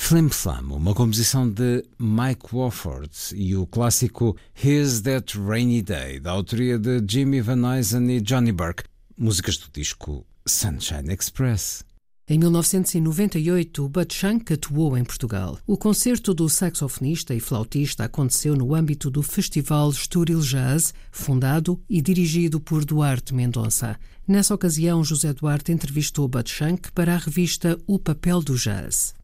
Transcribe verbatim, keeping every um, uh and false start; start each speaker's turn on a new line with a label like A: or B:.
A: Flim Flam, uma composição de Mike Wofford, e o clássico Here's That Rainy Day, da autoria de Jimmy Van Huysen e Johnny Burke, músicas do disco Sunshine Express.
B: Em mil novecentos e noventa e oito, Bud Shank atuou em Portugal. O concerto do saxofonista e flautista aconteceu no âmbito do Festival Estoril Jazz, fundado e dirigido por Duarte Mendonça. Nessa ocasião, José Duarte entrevistou Bud Shank para a revista O Papel do Jazz.